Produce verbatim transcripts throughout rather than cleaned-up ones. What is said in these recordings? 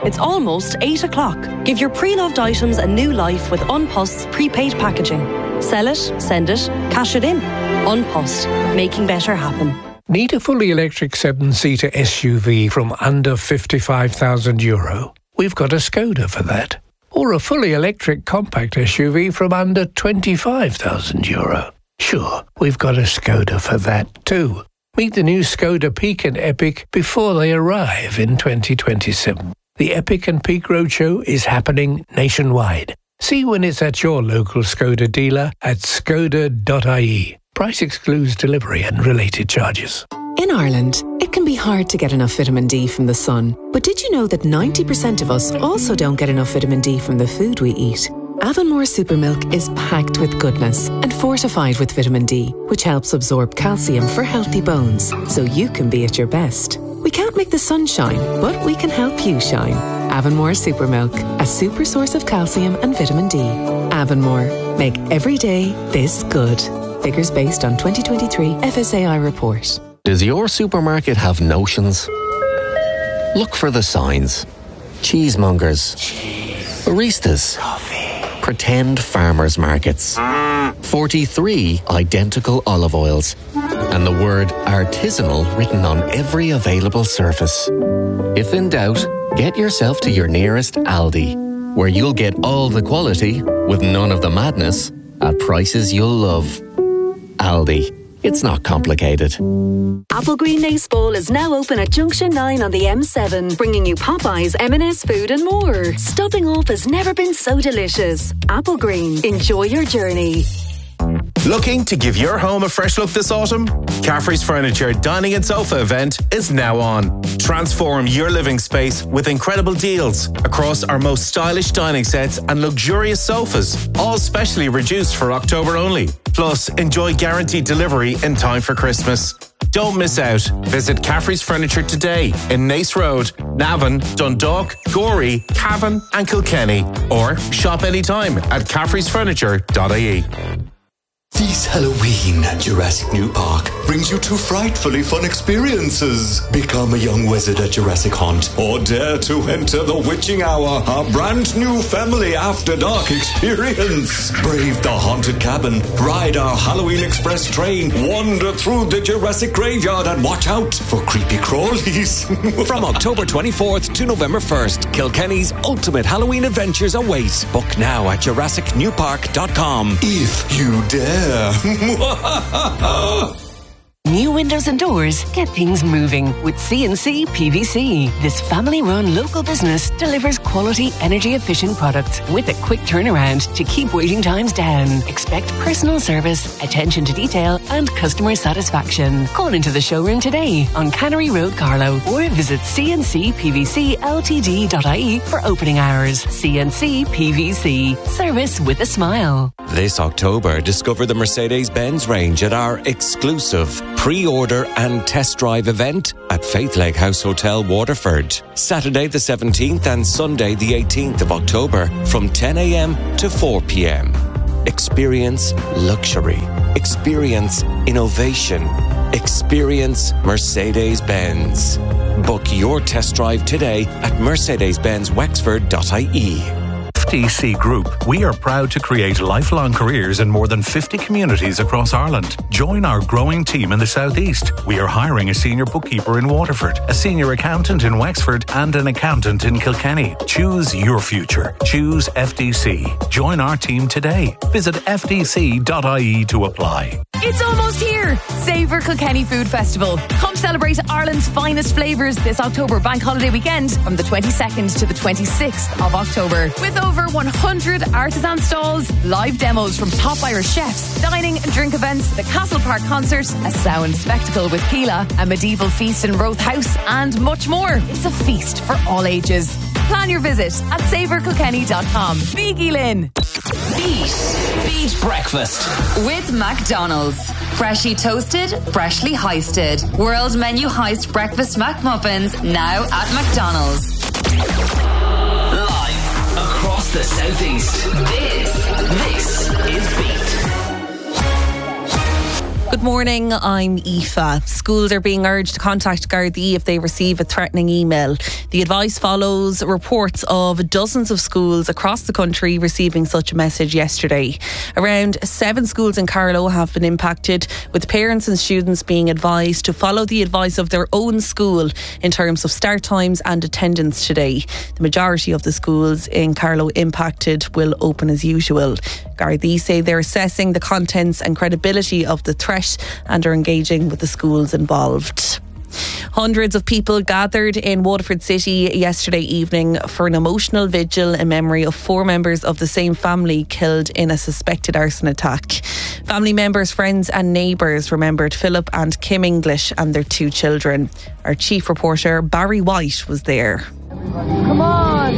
It's almost eight o'clock. Give your pre-loved items a new life with An Post's prepaid packaging. Sell it, send it, cash it in. An Post, making better happen. Need a fully electric seven-seater S U V from under fifty-five thousand euro? We've got a Skoda for that. Or a fully electric compact S U V from under twenty-five thousand euro? Sure, we've got a Skoda for that too. Meet the new Skoda Peak and Epic before they arrive in twenty twenty-seven. The Epic and Peak Roadshow is happening nationwide. See when it's at your local Skoda dealer at skoda dot I E. Price excludes delivery and related charges. In Ireland, it can be hard to get enough vitamin D from the sun. But did you know that ninety percent of us also don't get enough vitamin D from the food we eat? Avonmore Supermilk is packed with goodness and fortified with vitamin D, which helps absorb calcium for healthy bones, so you can be at your best. We can't make the sun shine, but we can help you shine. Avonmore Supermilk, a super source of calcium and vitamin D. Avonmore, make every day this good. Figures based on twenty twenty-three F S A I report. Does your supermarket have notions? Look for the signs. Cheesemongers. Cheese. Baristas. Coffee. Pretend farmers markets. forty-three identical olive oils. And the word artisanal written on every available surface. If in doubt, get yourself to your nearest Aldi, where you'll get all the quality with none of the madness at prices you'll love. Aldi. It's not complicated. Applegreen Nace Bowl is now open at Junction nine on the M seven, bringing you Popeyes, M and S food and more. Stopping off has never been so delicious. Applegreen. Enjoy your journey. Looking to give your home a fresh look this autumn? Caffrey's Furniture Dining and Sofa event is now on. Transform your living space with incredible deals across our most stylish dining sets and luxurious sofas, all specially reduced for October only. Plus, enjoy guaranteed delivery in time for Christmas. Don't miss out. Visit Caffrey's Furniture today in Nace Road, Navan, Dundalk, Gorey, Cavan and Kilkenny. Or shop anytime at caffreys furniture dot I E. This Halloween at Jurassic New Park brings you two frightfully fun experiences. Become a young wizard at Jurassic Hunt or dare to enter the Witching Hour, a brand new family after dark experience. Brave the haunted cabin, ride our Halloween Express train, wander through the Jurassic graveyard and watch out for creepy crawlies. From October twenty-fourth to November first, Kilkenny's ultimate Halloween adventures await. Book now at jurassic new park dot com. If you dare. New windows and doors get things moving with C and C P V C. This family-run local business delivers quality, energy-efficient products with a quick turnaround to keep waiting times down. Expect personal service, attention to detail and customer satisfaction. Call into the showroom today on Cannery Road, Carlow, or visit c n c p v c l t d dot I E for opening hours. C and C P V C. Service with a smile. This October, discover the Mercedes-Benz range at our exclusive pre-order and test drive event at Faith Lake House Hotel, Waterford. Saturday the seventeenth and Sunday the eighteenth of October from ten a m to four p m. Experience luxury. Experience innovation. Experience Mercedes-Benz. Book your test drive today at mercedes benz wexford dot I E. F D C Group, we are proud to create lifelong careers in more than fifty communities across Ireland. Join our growing team in the southeast. We are hiring a senior bookkeeper in Waterford, a senior accountant in Wexford, and an accountant in Kilkenny. Choose your future. Choose F D C. Join our team today. Visit f d c dot I E to apply. It's almost here! Savour Kilkenny Food Festival. Come celebrate Ireland's finest flavours this October bank holiday weekend from the twenty-second to the twenty-sixth of October. With over one hundred artisan stalls, live demos from top Irish chefs, dining and drink events, the Castle Park concert, a sound spectacle with Keela, a medieval feast in Roath House, and much more. It's a feast for all ages. Plan your visit at savour kilkenny dot com. Biggie Lynn. Beat. Beat breakfast. With McDonald's. Freshly toasted, freshly heisted. World menu heist breakfast McMuffins now at McDonald's. Live across the southeast. This, this is Beat. Good morning, I'm Aoife. Schools are being urged to contact Gardaí if they receive a threatening email. The advice follows reports of dozens of schools across the country receiving such a message yesterday. Around seven schools in Carlow have been impacted, with parents and students being advised to follow the advice of their own school in terms of start times and attendance today. The majority of the schools in Carlow impacted will open as usual. Gardaí say they're assessing the contents and credibility of the threat and are engaging with the schools involved. Hundreds of people gathered in Waterford City yesterday evening for an emotional vigil in memory of four members of the same family killed in a suspected arson attack. Family members, friends and neighbours remembered Philip and Kim English and their two children. Our chief reporter Barry White was there. Come on!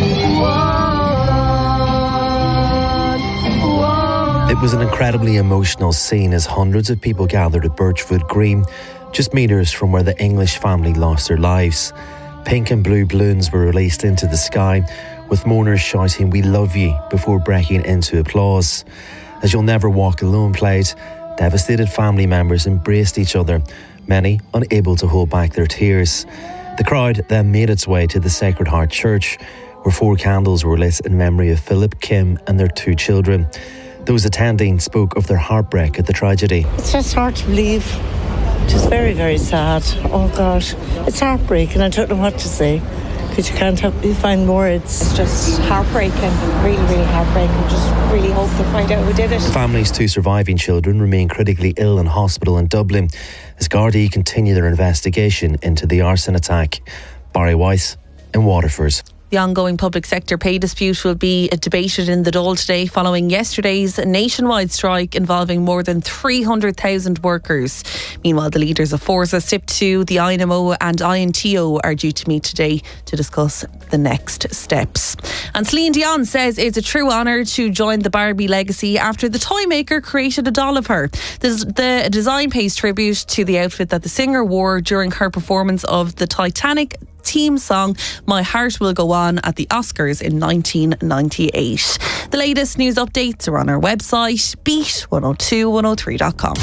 It was an incredibly emotional scene as hundreds of people gathered at Birchwood Green, just metres from where the English family lost their lives. Pink and blue balloons were released into the sky, with mourners shouting "We love you" before breaking into applause. As You'll Never Walk Alone played, devastated family members embraced each other, many unable to hold back their tears. The crowd then made its way to the Sacred Heart Church, where four candles were lit in memory of Philip, Kim and their two children. Those attending spoke of their heartbreak at the tragedy. It's just hard to believe. Just very, very sad. Oh God, it's heartbreaking. I don't know what to say because you can't have, you find words. It's just heartbreaking, really, really heartbreaking. Just really hope to find out who did it. The family's two surviving children remain critically ill in hospital in Dublin as Gardaí continue their investigation into the arson attack. Barry Weiss in Waterford. The ongoing public sector pay dispute will be debated in the Dáil today following yesterday's nationwide strike involving more than three hundred thousand workers. Meanwhile, the leaders of Forza, S I P two, the I N M O and I N T O are due to meet today to discuss the next steps. And Celine Dion says it's a true honour to join the Barbie legacy after the toy maker created a doll of her. The, the design pays tribute to the outfit that the singer wore during her performance of the Titanic theme song My Heart Will Go On at the Oscars in nineteen ninety-eight. The latest news updates are on our website, beat one oh two one oh three dot com.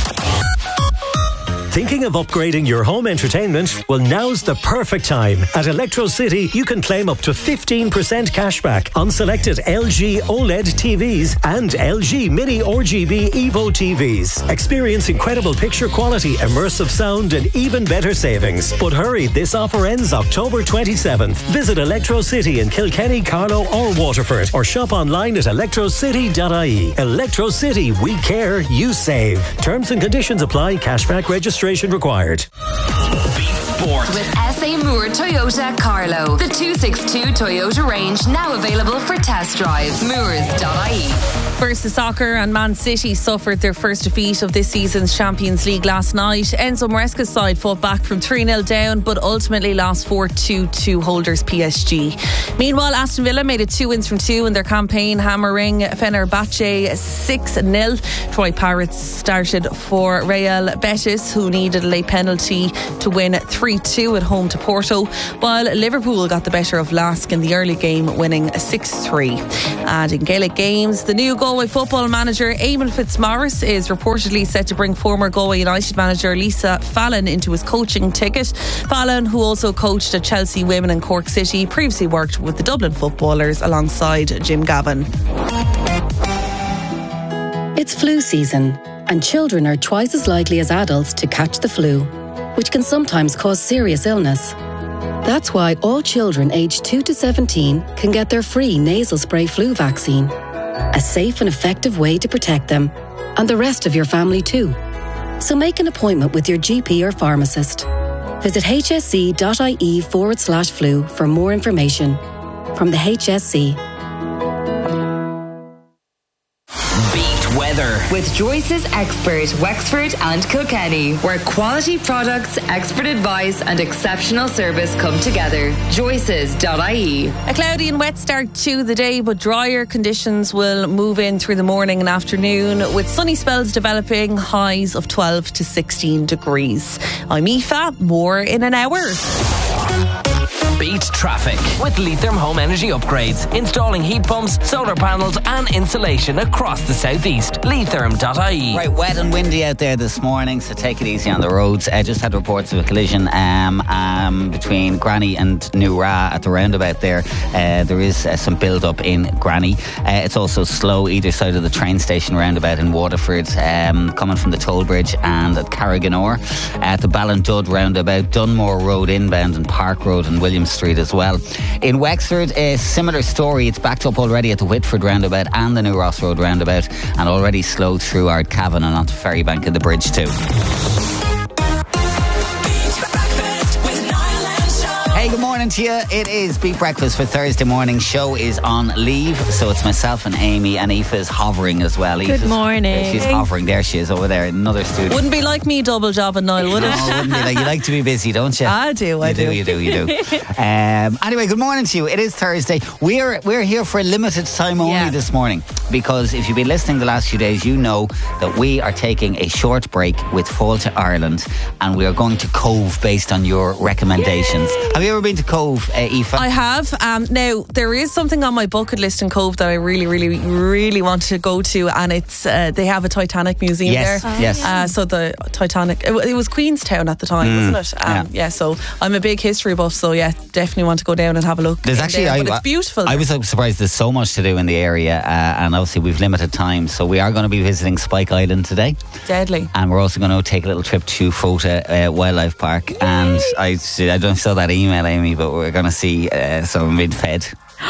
Thinking of upgrading your home entertainment? Well, now's the perfect time. At Electro City, you can claim up to fifteen percent cashback on selected L G OLED T Vs and L G Mini R G B Evo T Vs. Experience incredible picture quality, immersive sound and even better savings. But hurry, this offer ends October twenty-seventh. Visit Electro City in Kilkenny, Carlow or Waterford or shop online at electro city dot I E. Electro City, we care, you save. Terms and conditions apply. Cashback registration required. Beat Sport with S A Moore Toyota Carlow. The two sixty-two Toyota range now available for test drive. Moores dot I E. Versus Soccer and Man City suffered their first defeat of this season's Champions League last night. Enzo Maresca's side fought back from three nil down but ultimately lost four two to holders P S G. Meanwhile, Aston Villa made it two wins from two in their campaign, hammering Fenerbahce six nil. Troy Pirates started for Real Betis, who needed a late penalty to win three two at home to Porto, while Liverpool got the better of Lask in the early game, winning six three. And in Gaelic games, the new Galway football manager Eamon Fitzmaurice is reportedly set to bring former Galway United manager Lisa Fallon into his coaching ticket. Fallon, who also coached at Chelsea Women and Cork City, previously worked with the Dublin footballers alongside Jim Gavin. It's flu season, and children are twice as likely as adults to catch the flu, which can sometimes cause serious illness. That's why all children aged two to seventeen can get their free nasal spray flu vaccine. A safe and effective way to protect them, and the rest of your family too. So make an appointment with your G P or pharmacist. Visit hsc.ie forward slash flu for more information. From the H S C. Weather with Joyce's Expert, Wexford and Kilkenny, where quality products, expert advice and exceptional service come together. Joyce's dot I E. A cloudy and wet start to the day, but drier conditions will move in through the morning and afternoon, with sunny spells developing, highs of twelve to sixteen degrees. I'm Aoife, more in an hour. Beat traffic with Leitrim Home Energy Upgrades. Installing heat pumps, solar panels and insulation across the southeast. Leitrim dot I E. Right, wet and windy out there this morning, so take it easy on the roads. I uh, just had reports of a collision um, um, between Granny and New Ra at the roundabout there. Uh, there is uh, some build-up in Granny. Uh, it's also slow either side of the train station roundabout in Waterford, um, coming from the toll bridge and at Carriganore. At the Ballindud roundabout, Dunmore Road inbound and Park Road and William Street as well. In Wexford, a similar story. It's backed up already at the Whitford roundabout and the New Ross Road roundabout, and already slowed through Ardcavan and onto Ferrybank and the bridge too. Hey, good morning to you. It is Beat Breakfast for Thursday morning. Show is on leave, so it's myself and Amy, and Aoife is hovering as well. Good Aoife's, morning. She's hovering. There she is over there in another studio. Wouldn't be like me double jobbing, Niall, would it? No, wouldn't be like, you like to be busy, don't you? I do, I you do. do. You do, you do, um, anyway, good morning to you. It is Thursday. We're we're here for a limited time only yeah. this morning, because if you've been listening the last few days, you know that we are taking a short break with Fall to Ireland, and we are going to Cove based on your recommendations. Yay. Have you ever been to Cove, uh, Aoife? I have. Um, now, there is something on my bucket list in Cove that I really, really, really want to go to, and it's uh, they have a Titanic museum yes, there. Oh, yes. Uh, so the Titanic, it, it was Queenstown at the time, mm, wasn't it? Um, yeah. yeah. So I'm a big history buff, so yeah, definitely want to go down and have a look. There's actually, there, I, but it's beautiful. I was surprised. There's so much to do in the area, uh, and obviously we've limited time, so we are going to be visiting Spike Island today. Deadly. And we're also going to take a little trip to Fota uh, Wildlife Park. Yay. And I, I don't know if you saw that email, Amy, but we're going to see uh, some mid-fed.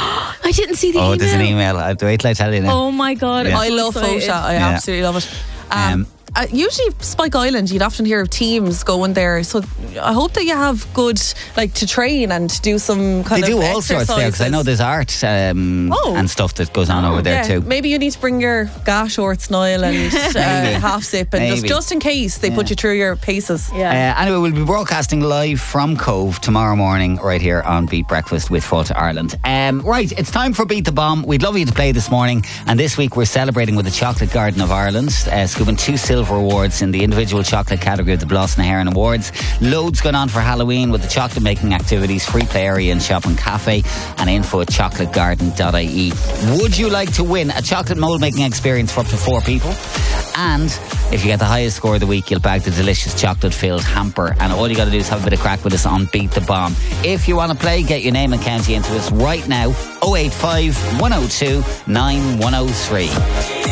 I didn't see the oh, email. Oh, there's an email. I'll wait till I tell you now. Oh my God, yeah. I love Fota. I yeah. absolutely love it. Um, um, Uh, usually Spike Island, you'd often hear of teams going there, so I hope that you have good, like, to train and do some kind they of They do all sorts there, because I know there's art um, oh. and stuff that goes on oh, over there yeah. too. Maybe you need to bring your gas shorts, Niall, and uh, half zip, and just, just in case they yeah. put you through your paces. Yeah. Uh, anyway, we'll be broadcasting live from Cove tomorrow morning right here on Beat Breakfast with Fall to Ireland. Um, right, it's time for Beat the Bomb. We'd love you to play this morning, and this week we're celebrating with the Chocolate Garden of Ireland, uh, scooping two silver awards in the individual chocolate category of the Bloss na Heron Awards. Loads going on for Halloween with the chocolate making activities, free play area and shop and cafe, and info at chocolate garden dot I E. Would you like to win a chocolate mould making experience for up to four people? And if you get the highest score of the week, you'll bag the delicious chocolate filled hamper, and all you got to do is have a bit of crack with us on Beat the Bomb. If you want to play, get your name and county into us right now. oh eight five, one oh two, nine one oh three.